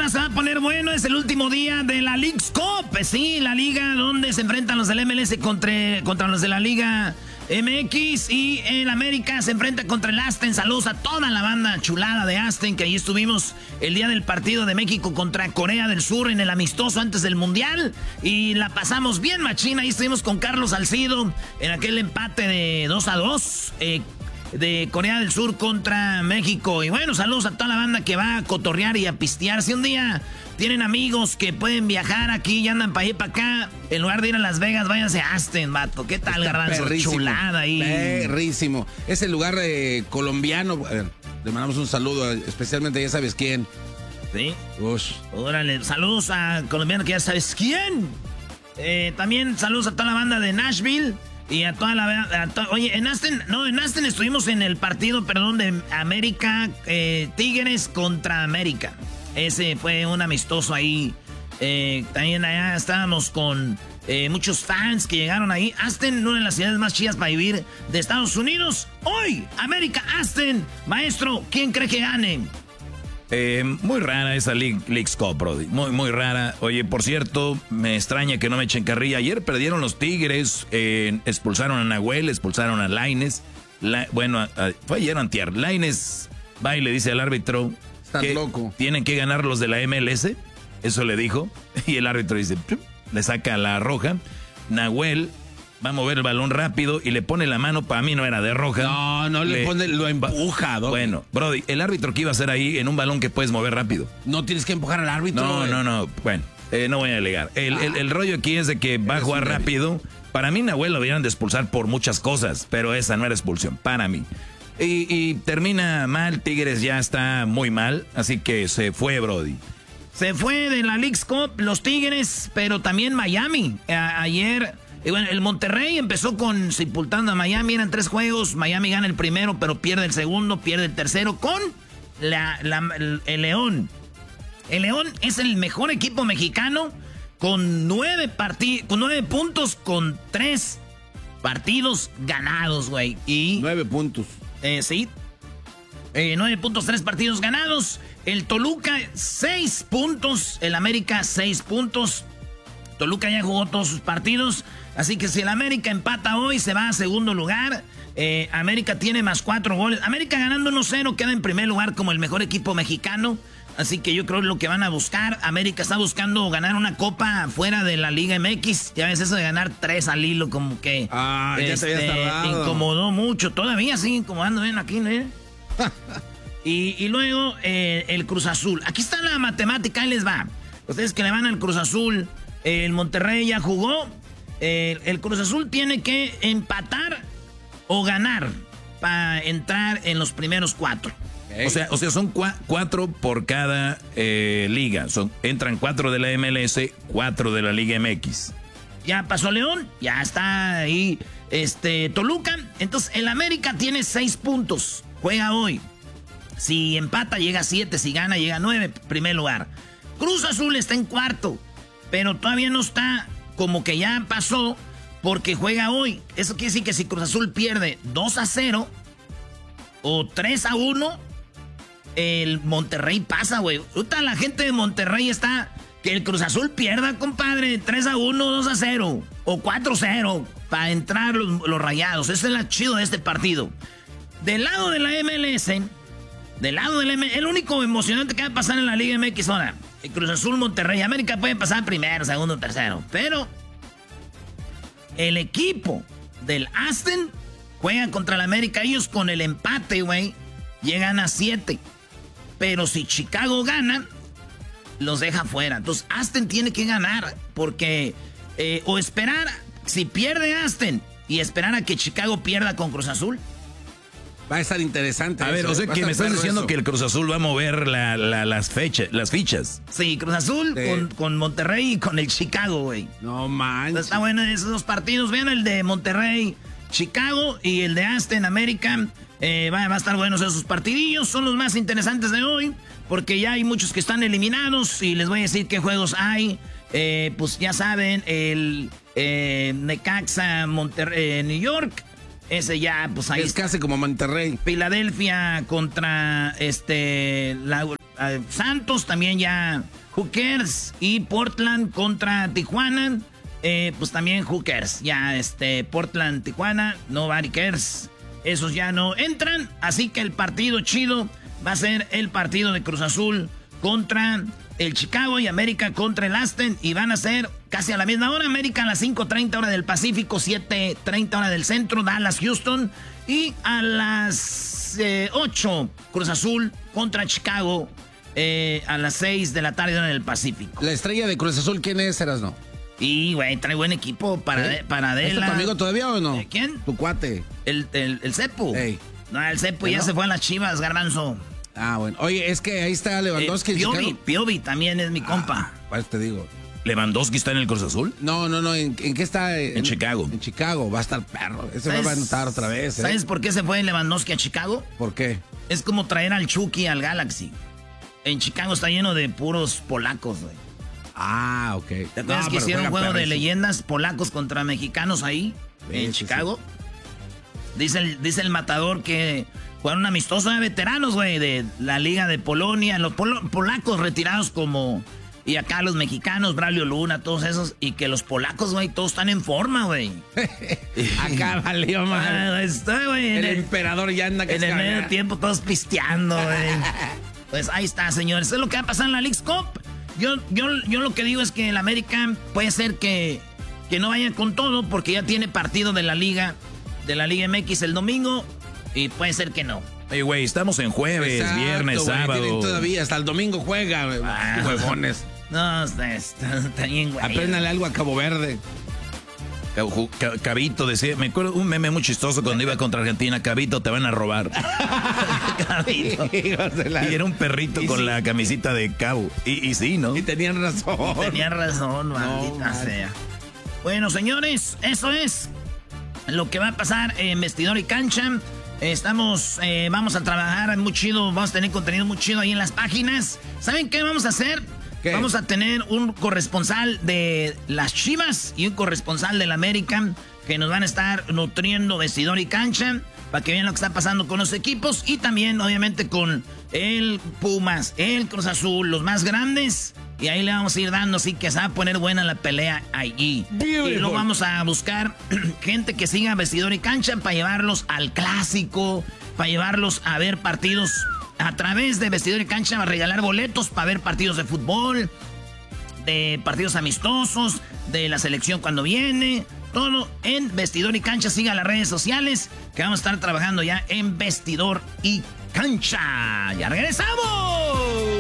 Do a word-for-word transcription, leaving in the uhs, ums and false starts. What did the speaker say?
ahora se va a poner bueno. Es el último día de la Leagues Cup. Sí, la liga donde se enfrentan los del M L S contra, contra los de la Liga M X. Y el América se enfrenta contra el Aston. Saludos a toda la banda chulada de Aston, que ahí estuvimos el día del partido de México contra Corea del Sur en el amistoso antes del Mundial. Y la pasamos bien machina. Ahí estuvimos con Carlos Salcido en aquel empate de dos a dos. Eh, de Corea del Sur contra México. Y bueno, saludos a toda la banda que va a cotorrear y a pistear. Si un día tienen amigos que pueden viajar aquí y andan para allá y para acá, en lugar de ir a Las Vegas, váyanse a Aston, vato. ¿Qué tal, Garbanzo? Chulada ahí. Perrísimo. Es el lugar eh, colombiano. A ver, le mandamos un saludo, especialmente ya sabes quién. Sí. Ush. Órale, saludos a colombiano que ya sabes quién. Eh, también saludos a toda la banda de Nashville. Y a toda la... A to, oye, en Aston... No, en Aston estuvimos en el partido, perdón, de América... Eh, Tigres contra América. Ese fue un amistoso ahí. Eh, también allá estábamos con eh, muchos fans que llegaron ahí. Aston, una de las ciudades más chidas para vivir de Estados Unidos. Hoy, América, Aston. Maestro, ¿quién cree que gane? Eh, muy rara esa League, Leagues Cup, Brody. Muy, muy rara. Oye, por cierto, me extraña que no me echen carrilla. Ayer perdieron los Tigres, eh, expulsaron a Nahuel, expulsaron a Lainez. La, bueno, a, a, fue ayer antier. Lainez va y le dice al árbitro Estás loco. Tienen que ganar los de la M L S. Eso le dijo. Y el árbitro dice, le saca la roja. Nahuel va a mover el balón rápido y le pone la mano, para mí no era de roja. No, no le, le pone, lo empuja. ¿no? Bueno, Brody, el árbitro que iba a hacer ahí en un balón que puedes mover rápido. No tienes que empujar al árbitro. No, eh. no, no, bueno, eh, no voy a alegar. El, ah, el, el rollo aquí es de que va a jugar rápido. Para mí Nahuel lo deberían de expulsar por muchas cosas, pero esa no era expulsión, para mí. Y, y termina mal, Tigres ya está muy mal, así que se fue, Brody. Se fue de la Leagues Cup los Tigres, pero también Miami. A, ayer... Y bueno, el Monterrey empezó con sepultando a Miami, eran tres juegos, Miami gana el primero, pero pierde el segundo, pierde el tercero con la, la, el, el León. El León es el mejor equipo mexicano con nueve, parti- con nueve puntos, con tres partidos ganados, güey. Y nueve puntos. Eh, sí. Eh, nueve puntos, tres partidos ganados. El Toluca, seis puntos. El América, seis puntos. Toluca ya jugó todos sus partidos. Así que si el América empata hoy, se va a segundo lugar. Eh, América tiene más cuatro goles. América ganando uno cero queda en primer lugar como el mejor equipo mexicano. Así que yo creo que lo que van a buscar. América está buscando ganar una copa fuera de la Liga M X. Ya ves eso de ganar tres al hilo, como que ah, ya este, te habías tardado. Incomodó mucho. Todavía sigue incomodando, ven aquí, ¿no? y, y luego eh, el Cruz Azul. Aquí está la matemática, ahí les va. Ustedes que le van al Cruz Azul, el Monterrey ya jugó. Eh, el Cruz Azul tiene que empatar o ganar para entrar en los primeros cuatro. O sea, o sea, son cua- cuatro por cada eh, liga. Son, entran cuatro de la M L S, cuatro de la Liga M X. Ya pasó León, ya está ahí este, Toluca. Entonces, el América tiene seis puntos. Juega hoy. Si empata, llega a siete. Si gana, llega a nueve. Primer lugar. Cruz Azul está en cuarto. Pero todavía no está como que ya pasó porque juega hoy. Eso quiere decir que si Cruz Azul pierde dos a cero o tres a uno... el Monterrey pasa, güey. Ahorita la gente de Monterrey está... que el Cruz Azul pierda, compadre. tres a uno, dos a cero. O cuatro a cero. Para entrar los, los Rayados. Eso es lo chido de este partido. Del lado de la M L S... Del lado del M L S... El único emocionante que va a pasar en la Liga M X ahora. El Cruz Azul, Monterrey. América puede pasar primero, segundo, tercero. Pero... el equipo del Aston... juega contra el América. Ellos con el empate, güey... llegan a siete. Pero si Chicago gana, los deja fuera. Entonces, Aston tiene que ganar. Porque, eh, o esperar, si pierde Aston y esperar a que Chicago pierda con Cruz Azul. Va a estar interesante. A ver, eso, o sea, va a que me estar estás diciendo eso. que el Cruz Azul va a mover la, la, las, fecha, las fichas. Sí, Cruz Azul Sí. Con, con Monterrey y con el Chicago, güey. No manches. Está bueno esos dos partidos. Vean el de Monterrey, Chicago y el de Aston, América. Eh, va, va a estar buenos esos partidillos. Son los más interesantes de hoy. Porque ya hay muchos que están eliminados. Y les voy a decir qué juegos hay. Eh, pues ya saben, el eh, Necaxa, Monterrey, eh, New York. Ese ya, pues ahí es está. casi como Monterrey. Filadelfia contra este la uh, Santos también ya who cares. Y Portland contra Tijuana, eh, pues también who cares. Ya este Portland, Tijuana, nobody cares. Esos ya no entran, así que el partido chido va a ser el partido de Cruz Azul contra el Chicago y América contra el Aston. Y van a ser casi a la misma hora. América a las cinco treinta hora del Pacífico, siete treinta hora del centro. Dallas, Houston. Y a las eh, ocho, Cruz Azul contra Chicago eh, a las seis de la tarde hora del Pacífico. La estrella de Cruz Azul, ¿quién es, Erasno? Y, güey, trae buen equipo para, ¿Eh? de, para Adela. ¿Es tu amigo todavía o no? ¿Eh, ¿Quién? Tu cuate. El, el, el Cepo. Hey. No, el Cepo ya ¿No? se fue a las Chivas, Garbanzo. Ah, bueno. Oye, es que ahí está Lewandowski. Eh, en Piovi, Chicago. Piovi también es mi compa. Ah, pues te digo. ¿Lewandowski está en el Cruz Azul? No, no, no. ¿En, en qué está? En, en Chicago. En Chicago. Va a estar perro. Ese va a anotar otra vez. ¿eh? ¿Sabes por qué se fue Lewandowski a Chicago? ¿Por qué? Es como traer al Chucky al Galaxy. En Chicago está lleno de puros polacos, güey. Ah, ok. ¿Te acuerdas no, que hicieron un juego de perrísimo. leyendas polacos contra mexicanos ahí? Sí, en sí, Chicago. Sí. Dice, el, dice el matador que fueron amistosos de veteranos, güey, de la Liga de Polonia. Los polo, polacos retirados como... Y acá los mexicanos, Braulio Luna, todos esos. Y que los polacos, güey, todos están en forma, güey. Acá valió más. Ah, estoy, güey. El, el emperador ya anda que En el medio tiempo todos pisteando, güey. Pues ahí está, señores. Eso es lo que va a pasar en la Leagues Cup. Yo, yo, yo lo que digo es que el América puede ser que, que no vaya con todo porque ya tiene partido de la Liga, de la Liga M X el domingo. Y puede ser que no. Oye, güey, estamos en jueves, Exacto, viernes, güey, sábado. tienen todavía, hasta el domingo juega, güey. Ah. Huevones. No, está, está, está bien, güey. Apréndale algo a Cabo Verde. Cabito decía, me acuerdo un meme muy chistoso cuando iba contra Argentina, Cabito, te van a robar. Cabito. Y era un perrito Y con sí. la camisita de Cabo. Y, y sí, ¿no? Y tenían razón. Tenía razón, maldita man. sea. Bueno, señores, eso es lo que va a pasar en Vestidor y Cancha. Estamos, eh, vamos a trabajar muy chido, vamos a tener contenido muy chido ahí en las páginas. ¿Saben qué vamos a hacer? ¿Qué? Vamos a tener un corresponsal de las Chivas y un corresponsal del América que nos van a estar nutriendo Vestidor y Cancha para que vean lo que está pasando con los equipos y también, obviamente, con el Pumas, el Cruz Azul, los más grandes. Y ahí le vamos a ir dando, así que se va a poner buena la pelea allí. Beautiful. Y luego vamos a buscar gente que siga Vestidor y Cancha para llevarlos al clásico, para llevarlos a ver partidos a través de Vestidor y Cancha, va a regalar boletos para ver partidos de fútbol, de partidos amistosos, de la selección cuando viene, todo en Vestidor y Cancha. Siga las redes sociales que vamos a estar trabajando ya en Vestidor y Cancha. ¡Ya regresamos!